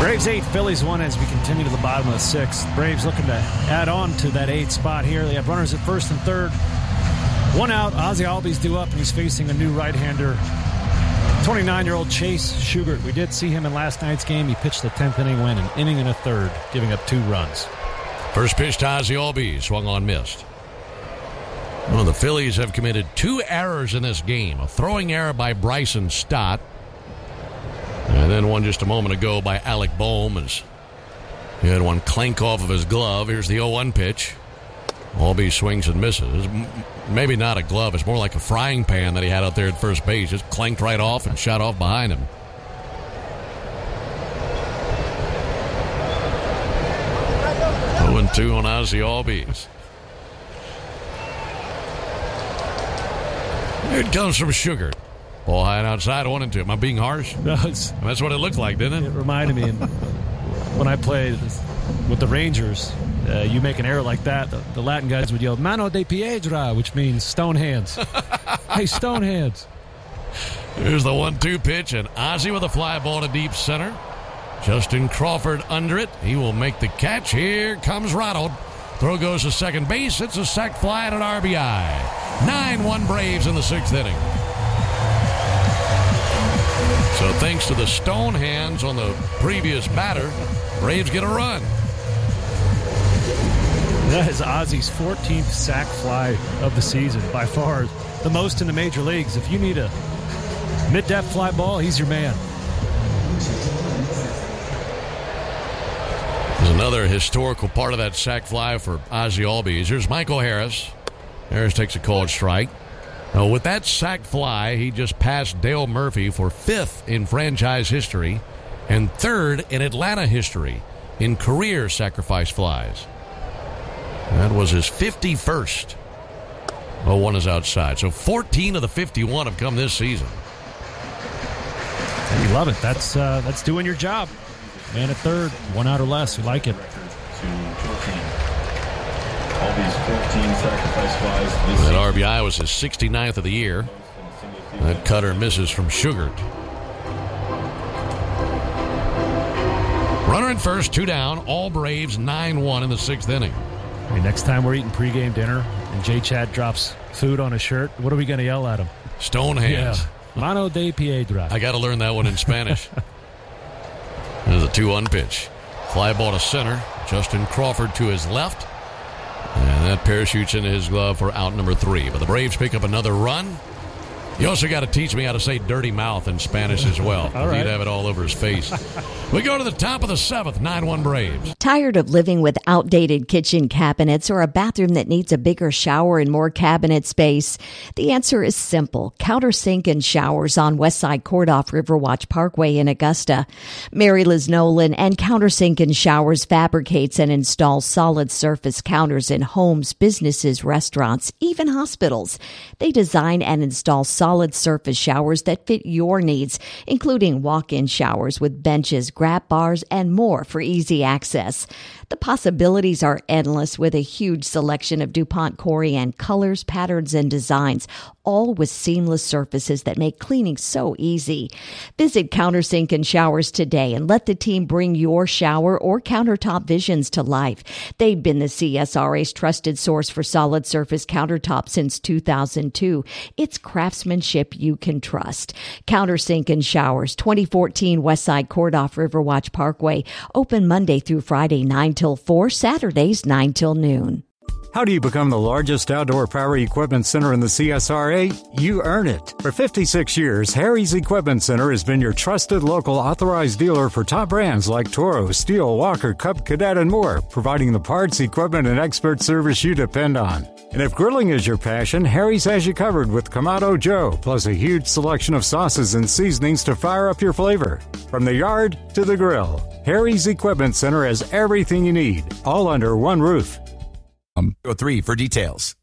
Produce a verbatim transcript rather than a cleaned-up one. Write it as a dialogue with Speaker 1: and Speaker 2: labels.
Speaker 1: Braves eight, Phillies one as we continue to the bottom of the sixth. Braves looking to add on to that eighth spot here. They have runners at first and third. One out. Ozzie Albies due up, and he's facing a new right-hander, twenty-nine-year-old Chase Shugart. We did see him in last night's game. He pitched the tenth inning, went an inning and a third, giving up two runs.
Speaker 2: First pitch to Ozzie Albies, swung on, missed. Well, the Phillies have committed two errors in this game. A throwing error by Bryson Stott, and then one just a moment ago by Alec Bohm. As he had one clank off of his glove. Here's the oh one pitch. Albies swings and misses. Maybe not a glove. It's more like a frying pan that he had out there at first base. Just clanked right off and shot off behind him. oh and two on Ozzie Albies. Here it comes from Shugart. Ball high and outside, one and two. Am I being harsh?
Speaker 1: No, it's,
Speaker 2: That's what it looked like, didn't it?
Speaker 1: It reminded me when I played with the Rangers. Uh, you make an error like that, the, the Latin guys would yell, "Mano de piedra," which means stone hands. Hey, stone hands.
Speaker 2: Here's the one two pitch, and Ozzie with a fly ball to deep center. Justin Crawford under it. He will make the catch. Here comes Ronald. Throw goes to second base. It's a sac fly and an R B I. nine one Braves in the sixth inning. So thanks to the stone hands on the previous batter, Braves get a run.
Speaker 1: That is Ozzie's fourteenth sac fly of the season, by far the most in the major leagues. If you need a mid-depth fly ball, he's your man.
Speaker 2: There's another historical part of that sac fly for Ozzie Albies. Here's Michael Harris. Harris takes a called strike. Now, with that sac fly, he just passed Dale Murphy for fifth in franchise history and third in Atlanta history in career sacrifice flies. That was his fifty-first. Oh, one is outside. So fourteen of the fifty-one have come this season.
Speaker 1: We love it. That's uh, that's doing your job. Man at third, one out or less. We like it.
Speaker 2: That R B I was his sixty-ninth of the year. That cutter misses from Shugart. Runner in first, two down. All Braves, nine one in the sixth inning.
Speaker 1: I mean, next time we're eating pregame dinner and Jay Chad drops food on his shirt, what are we going to yell at him?
Speaker 2: Stone hands.
Speaker 1: Yeah. Mano de piedra.
Speaker 2: I got to learn that one in Spanish. There's a two one pitch. Fly ball to center. Justin Crawford to his left. And that parachutes into his glove for out number three. But the Braves pick up another run. You also got to teach me how to say dirty mouth in Spanish as well.
Speaker 1: All right.
Speaker 2: He'd have it all over his face. We go to the top of the seventh, nine one Braves.
Speaker 3: Tired of living with outdated kitchen cabinets or a bathroom that needs a bigger shower and more cabinet space? The answer is simple. Countersink and Showers on Westside Court off Riverwatch Parkway in Augusta. Mary Liz Nolan and Countersink and Showers fabricates and installs solid surface counters in homes, businesses, restaurants, even hospitals. They design and install solid surface showers that fit your needs, including walk-in showers with benches, grab bars, and more for easy access. The possibilities are endless with a huge selection of DuPont Corian colors, patterns, and designs, all with seamless surfaces that make cleaning so easy. Visit Countersink and Showers today and let the team bring your shower or countertop visions to life. They've been the C S R A's trusted source for solid surface countertops since two thousand two. It's craftsmanship you can trust. Countersink and Showers, twenty fourteen Westside Court off Riverwatch Parkway. Open Monday through Friday, nine till four, Saturdays, nine till noon.
Speaker 4: How do you become the largest outdoor power equipment center in the C S R A? You earn it. For fifty-six years, Harry's Equipment Center has been your trusted local authorized dealer for top brands like Toro, Steel, Walker, Cub Cadet, and more, providing the parts, equipment, and expert service you depend on. And if grilling is your passion, Harry's has you covered with Kamado Joe, plus a huge selection of sauces and seasonings to fire up your flavor. From the yard to the grill, Harry's Equipment Center has everything you need, all under one roof.
Speaker 5: Um, three for details.